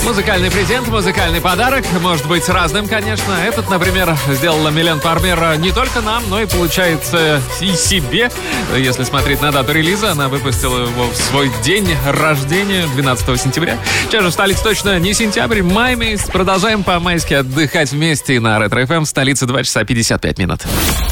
Музыкальный презент, музыкальный подарок. Может быть разным, конечно. Этот, например, сделала Милен Фармер не только нам, но и, получается, и себе. Если смотреть на дату релиза, она выпустила его в свой день рождения, 12 сентября. Сейчас же в столице точно не сентябрь, май месяц. Продолжаем по-майски отдыхать вместе на Ретро FM в столице 2 часа 55 минут.